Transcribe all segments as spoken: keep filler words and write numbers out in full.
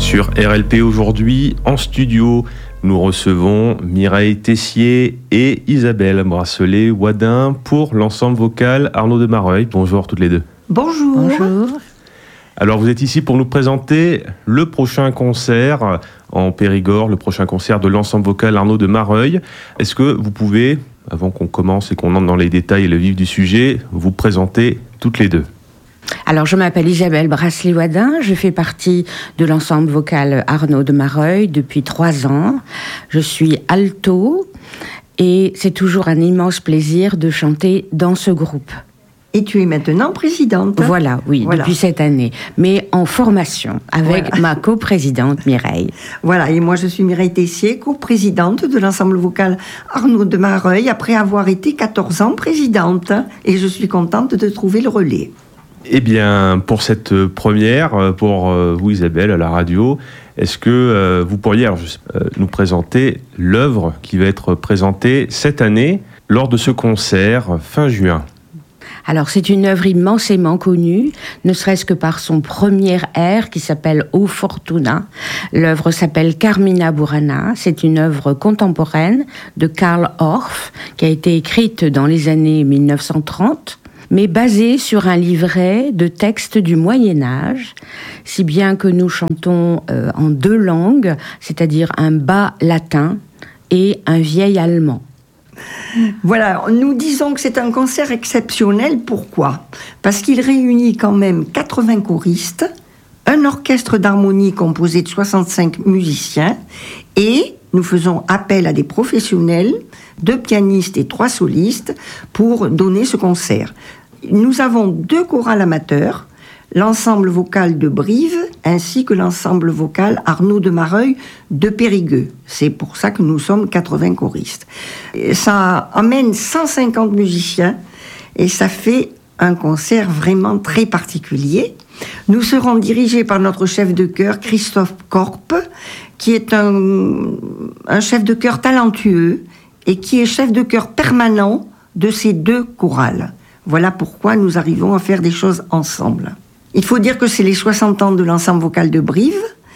Sur R L P aujourd'hui, en studio, nous recevons Mireille Tessier et Isabelle Bracelet-Wadin pour l'ensemble vocal Arnaud de Mareuil. Bonjour toutes les deux. Bonjour. Bonjour. Alors vous êtes ici pour nous présenter le prochain concert en Périgord, le prochain concert de l'ensemble vocal Arnaud de Mareuil. Est-ce que vous pouvez, avant qu'on commence et qu'on entre dans les détails et le vif du sujet, vous présenter toutes les deux ? Alors, je m'appelle Isabelle Bracelet-Wadin, je fais partie de l'ensemble vocal Arnaud de Mareuil depuis trois ans. Je suis alto et c'est toujours un immense plaisir de chanter dans ce groupe. Et tu es maintenant présidente. Voilà, oui, voilà. Depuis cette année. Mais en formation, avec voilà. ma coprésidente Mireille. Voilà, et moi je suis Mireille Tessier, coprésidente de l'ensemble vocal Arnaud de Mareuil, après avoir été quatorze ans présidente. Et je suis contente de trouver le relais. Eh bien, pour cette première, pour vous Isabelle, à la radio, est-ce que vous pourriez alors, nous présenter l'œuvre qui va être présentée cette année lors de ce concert fin juin ? Alors, c'est une œuvre immensément connue, ne serait-ce que par son premier air qui s'appelle O Fortuna. L'œuvre s'appelle Carmina Burana. C'est une œuvre contemporaine de Karl Orff qui a été écrite dans les années mille neuf cent trente. Mais basée sur un livret de textes du Moyen-Âge, si bien que nous chantons euh, en deux langues, c'est-à-dire un bas latin et un vieil allemand. Voilà, nous disons que c'est un concert exceptionnel. Pourquoi ? Parce qu'il réunit quand même quatre-vingts choristes, un orchestre d'harmonie composé de soixante-cinq musiciens, et nous faisons appel à des professionnels, deux pianistes et trois solistes, pour donner ce concert. Nous avons deux chorales amateurs, l'ensemble vocal de Brive ainsi que l'ensemble vocal Arnaud de Mareuil de Périgueux. C'est pour ça que nous sommes quatre-vingts choristes. Et ça amène cent cinquante musiciens et ça fait un concert vraiment très particulier. Nous serons dirigés par notre chef de chœur Christophe Korp, qui est un, un chef de chœur talentueux et qui est chef de chœur permanent de ces deux chorales. Voilà pourquoi nous arrivons à faire des choses ensemble. Il faut dire que c'est les soixante ans de l'ensemble vocal de Brive.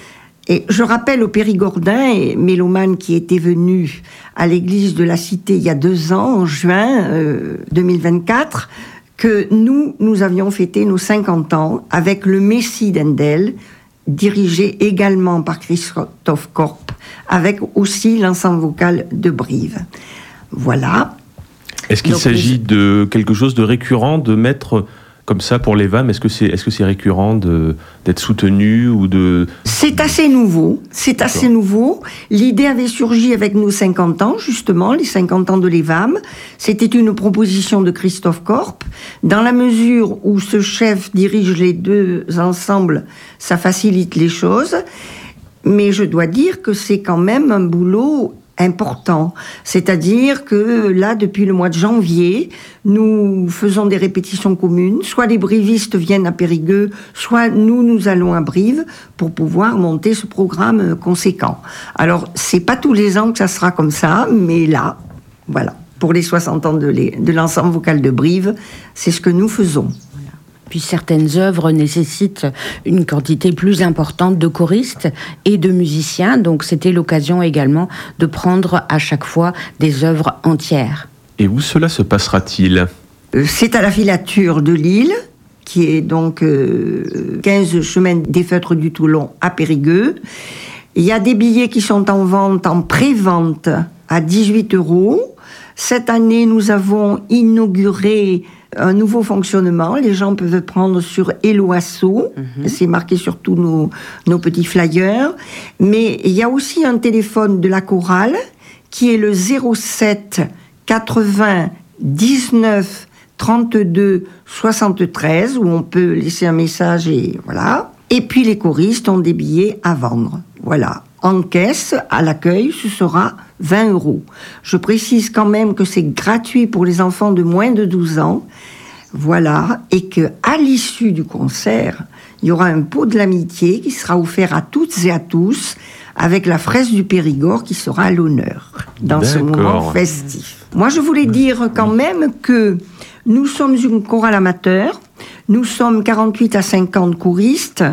Et je rappelle aux Périgordins et mélomanes qui étaient venus à l'église de la Cité il y a deux ans, en juin euh, deux mille vingt-quatre, que nous, nous avions fêté nos cinquante ans avec le Messie d'Handel, dirigé également par Christophe Korp, avec aussi l'ensemble vocal de Brive. Voilà. Est-ce qu'il Donc, s'agit de quelque chose de récurrent, de mettre comme ça pour les V A M ? Est-ce que c'est, est-ce que c'est récurrent de, d'être soutenu ou de... C'est assez nouveau, c'est D'accord. assez nouveau. L'idée avait surgi avec nos cinquante ans, justement, les cinquante ans de l'E V A M. C'était une proposition de Christophe Korp. Dans la mesure où ce chef dirige les deux ensembles, ça facilite les choses. Mais je dois dire que c'est quand même un boulot important. C'est-à-dire que là, depuis le mois de janvier, nous faisons des répétitions communes. Soit les brivistes viennent à Périgueux, soit nous, nous allons à Brive pour pouvoir monter ce programme conséquent. Alors, c'est pas tous les ans que ça sera comme ça, mais là, voilà. Pour les soixante ans de, les, de l'ensemble vocal de Brive, c'est ce que nous faisons. Puis certaines œuvres nécessitent une quantité plus importante de choristes et de musiciens, donc c'était l'occasion également de prendre à chaque fois des œuvres entières. Et où cela se passera-t-il ? C'est à la filature de Lille, qui est donc euh, quinze chemin des Feutres du Toulon à Périgueux. Il y a des billets qui sont en vente, en pré-vente, à dix-huit euros. Cette année, nous avons inauguré un nouveau fonctionnement. Les gens peuvent prendre sur Eloasso. Mmh. C'est marqué sur tous nos, nos petits flyers. Mais il y a aussi un téléphone de la chorale qui est le zéro sept quatre-vingts dix-neuf trente-deux soixante-treize où on peut laisser un message et voilà. Et puis les choristes ont des billets à vendre. Voilà. En caisse, à l'accueil, ce sera vingt euros. Je précise quand même que c'est gratuit pour les enfants de moins de douze ans. Voilà. Et qu'à l'issue du concert, il y aura un pot de l'amitié qui sera offert à toutes et à tous avec la fraise du Périgord qui sera à l'honneur dans D'accord. ce moment festif. Moi, je voulais dire quand même que nous sommes une chorale amateur. Nous sommes quarante-huit à cinquante choristes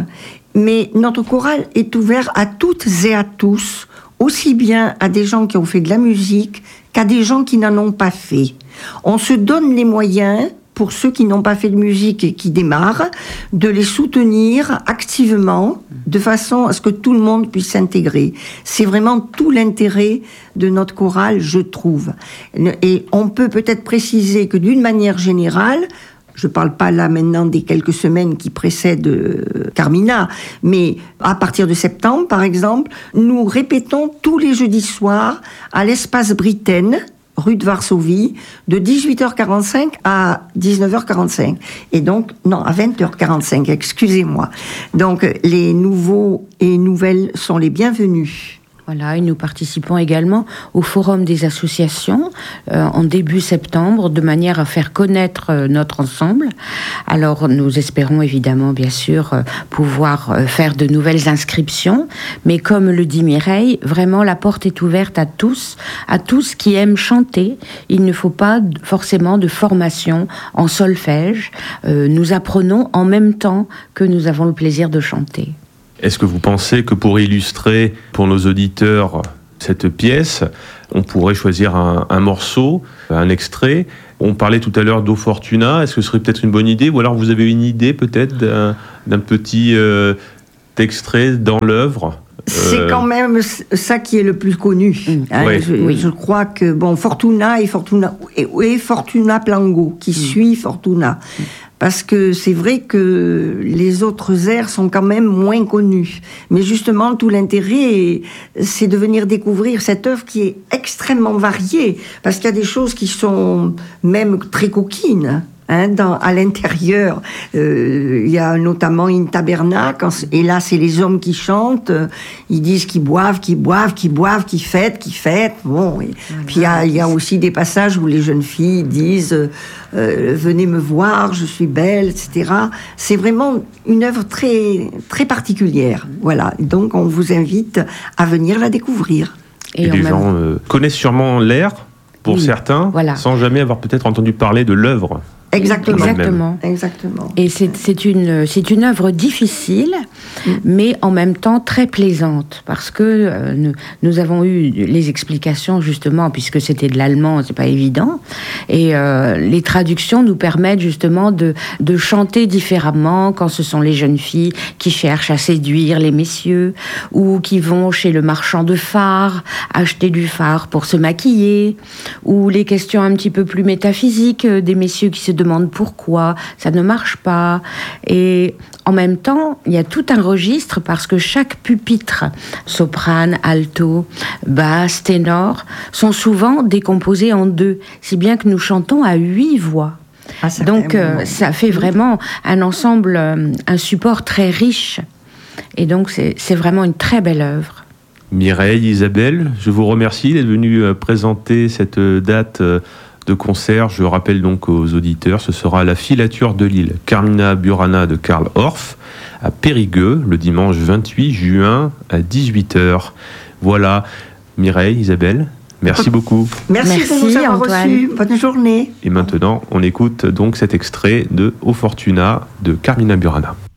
Mais notre chorale est ouverte à toutes et à tous, aussi bien à des gens qui ont fait de la musique qu'à des gens qui n'en ont pas fait. On se donne les moyens, pour ceux qui n'ont pas fait de musique et qui démarrent, de les soutenir activement, de façon à ce que tout le monde puisse s'intégrer. C'est vraiment tout l'intérêt de notre chorale, je trouve. Et on peut peut-être préciser que d'une manière générale, je ne parle pas là maintenant des quelques semaines qui précèdent euh, Carmina, mais à partir de septembre, par exemple, nous répétons tous les jeudis soirs à l'espace Britaine, rue de Varsovie, de dix-huit heures quarante-cinq à dix-neuf heures quarante-cinq. Et donc, non, à vingt heures quarante-cinq, excusez-moi. Donc, les nouveaux et nouvelles sont les bienvenus. Voilà, et nous participons également au Forum des associations euh, en début septembre, de manière à faire connaître euh, notre ensemble. Alors, nous espérons évidemment, bien sûr, euh, pouvoir euh, faire de nouvelles inscriptions, mais comme le dit Mireille, vraiment la porte est ouverte à tous, à tous qui aiment chanter. Il ne faut pas forcément de formation en solfège. Euh, nous apprenons en même temps que nous avons le plaisir de chanter. Est-ce que vous pensez que pour illustrer pour nos auditeurs cette pièce, on pourrait choisir un, un morceau, un extrait? On parlait tout à l'heure d'O Fortuna, est-ce que ce serait peut-être une bonne idée? Ou alors vous avez une idée peut-être d'un, d'un petit euh, extrait dans l'œuvre? C'est euh... quand même ça qui est le plus connu. Hein. Ouais. Je, oui. je crois que, bon, Fortuna et Fortuna, et, et Fortuna Plango, qui mmh. suit Fortuna. Mmh. Parce que c'est vrai que les autres airs sont quand même moins connus. Mais justement, tout l'intérêt, c'est de venir découvrir cette œuvre qui est extrêmement variée. Parce qu'il y a des choses qui sont même très coquines. Hein, dans, à l'intérieur, euh, il y a notamment une tabernacle, et là c'est les hommes qui chantent, ils disent qu'ils boivent, qu'ils boivent, qu'ils boivent, qu'ils fêtent, qu'ils fêtent. Bon, et, voilà. Puis il y a, il y a aussi des passages où les jeunes filles disent euh, venez me voir, je suis belle, et cetera. C'est vraiment une œuvre très très particulière. Voilà, donc on vous invite à venir la découvrir. Et, et les même... gens euh, connaissent sûrement l'air pour oui, certains, voilà. sans jamais avoir peut-être entendu parler de l'œuvre. Exactement. Exactement. Exactement. Et c'est, c'est, une, c'est une œuvre difficile, mm. mais en même temps très plaisante, parce que euh, nous, nous avons eu les explications, justement, puisque c'était de l'allemand, c'est pas évident, et euh, les traductions nous permettent justement de, de chanter différemment quand ce sont les jeunes filles qui cherchent à séduire les messieurs, ou qui vont chez le marchand de fard, acheter du fard pour se maquiller, ou les questions un petit peu plus métaphysiques des messieurs qui se demande pourquoi ça ne marche pas. Et en même temps, il y a tout un registre parce que chaque pupitre, soprane, alto, basse, ténor, sont souvent décomposés en deux, si bien que nous chantons à huit voix. Ah, Donc euh, ça fait vraiment un ensemble, euh, un support très riche. Et donc c'est, c'est vraiment une très belle œuvre. Mireille, Isabelle, je vous remercie d'être venue présenter cette date de concert. Je rappelle donc aux auditeurs, ce sera à la Filature de Lille, Carmina Burana de Karl Orff, à Périgueux, le dimanche vingt-huit juin à dix-huit heures. Voilà, Mireille, Isabelle, merci beaucoup. Merci, merci de nous avoir reçus. Bonne journée. Et maintenant, on écoute donc cet extrait de O Fortuna de Carmina Burana.